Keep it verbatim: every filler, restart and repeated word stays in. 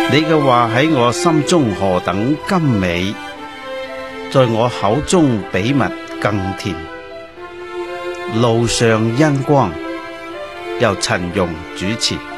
你嘅話喺我心中何等甘美，在我口中比蜜更甜。路上恩光，由陳蓉主持。